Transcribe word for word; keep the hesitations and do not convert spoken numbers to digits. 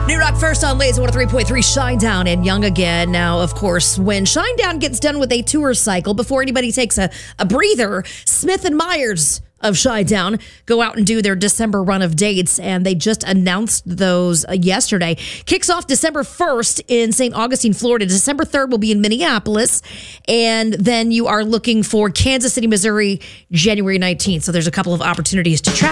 New Rock first on Lays one oh three point three, Shinedown and Young Again. Now, of course, when Shinedown gets done with a tour cycle, before anybody takes a, a breather, Smith and Myers of Shinedown go out and do their December run of dates, and they just announced those uh, yesterday. Kicks off December first in Saint Augustine, Florida. December third will be in Minneapolis, and then you are looking for Kansas City, Missouri, January nineteenth. So there's a couple of opportunities to travel.